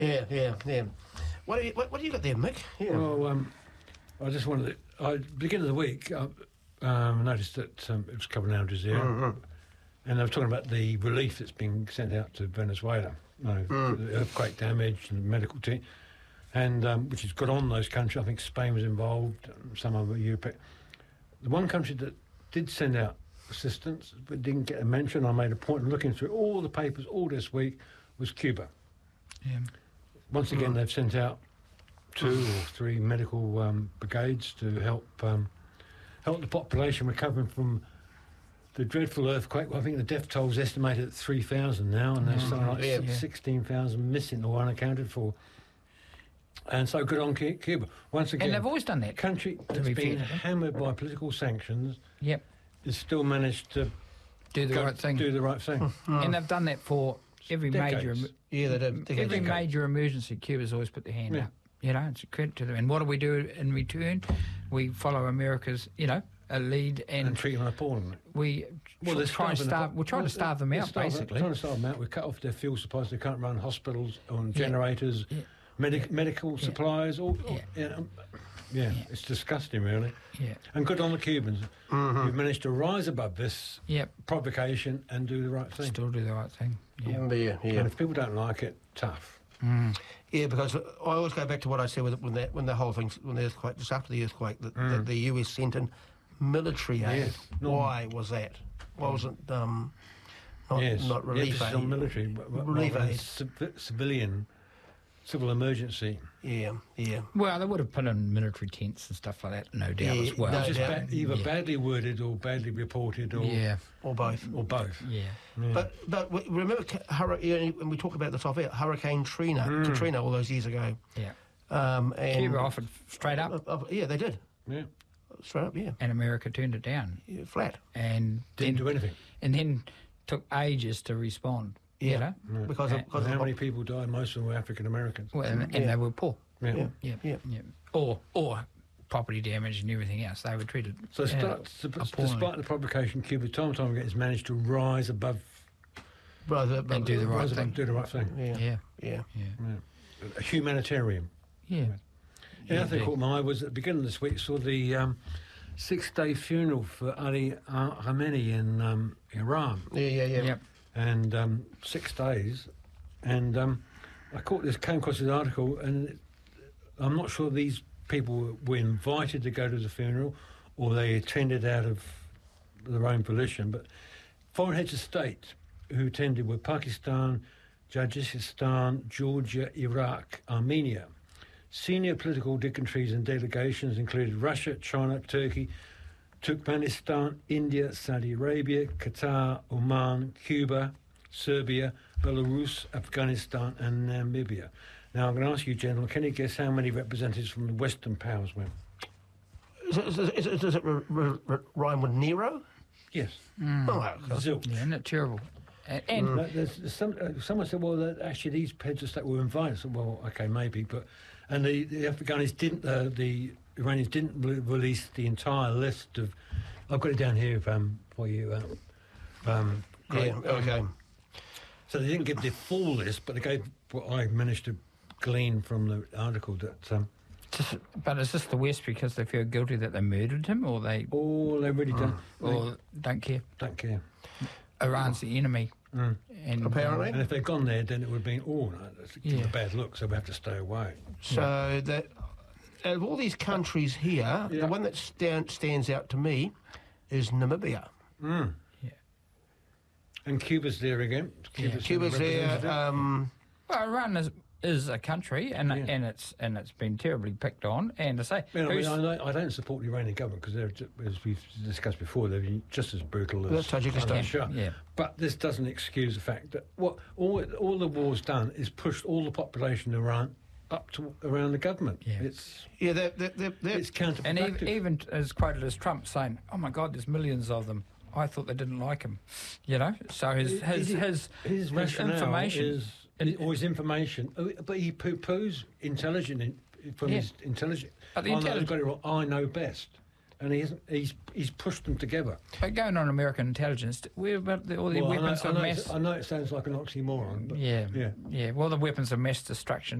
Yeah. What do you got there, Mick? Yeah. Well, I just wanted to... beginning of the week, I noticed that it was a couple of outages there, and they were talking about the relief that's been sent out to Venezuela, the earthquake damage and the medical team, and which has got on those countries. I think Spain was involved, some other Europe. The one country that did send out assistance but didn't get a mention, I made a point of looking through all the papers all this week, was Cuba. Yeah. Once again, they've sent out 2 or 3 medical brigades to help the population recovering from the dreadful earthquake. Well, I think the death toll is estimated at 3,000 now, and there's something like 16,000 missing or unaccounted for. And so good on Cuba. Once again, and they've always done that. Country that's been hammered by political sanctions, has still managed to do the right thing. And they've done that for every decades. Every major emergency. Cuba's always put their hand up. You know, it's a credit to them. And what do we do in return? We follow America's, a lead and treat them appallingly. We're trying to starve them out, basically. Trying to starve them out. We cut off their fuel supplies. They can't run hospitals on generators. Medical supplies, it's disgusting, really. Yeah. And good on the Cubans. We've managed to rise above this provocation and do the right thing. Still do the right thing. Yeah. And if people don't like it, tough. Yeah, because I always go back to what I said when the whole thing, when the earthquake, just after the earthquake, that the US sent in military aid. Why was that? Why wasn't not relief aid? Not military, relief aid. Civil emergency. Yeah. Well, they would have put in military tents and stuff like that, no doubt, as well. Just either badly worded or badly reported, or both. Or both. Yeah. But remember, when we talk about this off air, Hurricane Katrina all those years ago. Yeah. And Cuba offered straight up. Yeah, they did. Yeah. Straight up, yeah. And America turned it down. Yeah, flat. And didn't do anything. And then took ages to respond. Yeah. Because how many people died? Most of them were African Americans. Well, and they were poor. Yeah. Or property damage and everything else. They were treated. So despite the provocation, Cuba time and time again has managed to rise above and do the right thing. Do the right thing. Yeah. A humanitarian. Yeah. The other thing caught my eye was at the beginning of this week, saw the 6-day funeral for Ali Khamenei in Iran. Yeah. And 6 days, and I came across this article, and I'm not sure these people were invited to go to the funeral or they attended out of their own volition, but foreign heads of state who attended were Pakistan, Tajikistan, Georgia, Iraq, Armenia. Senior political dignitaries and delegations included Russia, China, Turkey, Turkmenistan, India, Saudi Arabia, Qatar, Oman, Cuba, Serbia, Belarus, Afghanistan and Namibia. Now, I'm going to ask you, gentlemen, can you guess how many representatives from the Western powers went? Does it rhyme with Nero? Yes. Zilch. Yeah, isn't that terrible? And someone said, well, actually, these heads of state were invited. I said, well, okay, maybe, but... And the Afghanis didn't... the Iranians didn't release the entire list of... I've got it down here for you. Okay. So they didn't give the full list, but they gave what I managed to glean from the article that... But is this the West because they feel guilty that they murdered him, or they... Oh, they really don't. Or don't care? Don't care. Iran's the enemy. And apparently. And if they'd gone there, then it would have been, that's a bad look, so we have to stay away. So that... Out of all these countries here, the one that stands out to me is Namibia. Yeah. And Cuba's there again. Cuba's there. Well, Iran is a country, and it's been terribly picked on. And to say, I don't support the Iranian government because they're, as we've discussed before, they're just as brutal as Tajikistan. Yeah. But this doesn't excuse the fact that all the war's done is pushed all the population of Iran up to around the government. Yeah. It's counterproductive. And even as quoted as Trump saying, "Oh my God, there's millions of them. I thought they didn't like him." So his rationale information his information, but he poo-poos intelligent from his intelligence. But the Got it wrong. I know best. and he's pushed them together. But going on American intelligence, we're about all the weapons of mass. I know it sounds like an oxymoron, but yeah. Well, the weapons of mass destruction.